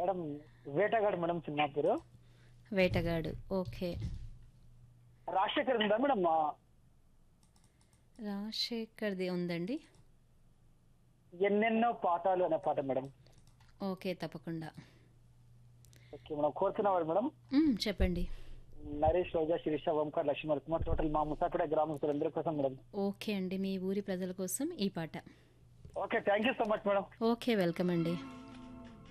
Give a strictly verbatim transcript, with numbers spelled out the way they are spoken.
Madam వేటగాడు madam cinema పేరు. వేటగాడు. ఓకే. రాజశేఖర్ ఉందా మేడం? ఆ, రాజశేఖర్‌ది ఉందండి. ఎన్నెన్నో పాఠాలు అనే పాట మేడం. ఓకే. తప్పకుండా. Okay madam, కోరుతున్నవాడు madam. హ్మ్. చెప్పండి. నరేష్, రోజా, శిరీష, ఓంకార్, లక్ష్మీ కుమార్, టోటల్ మా ముసాపేట గ్రామస్తులందరి కోసం మేడం. ఓకే అండి. మీ ఊరి ప్రజల కోసం ఈ పాట. Okay, thank you so much madam. Okay. Welcome అండి.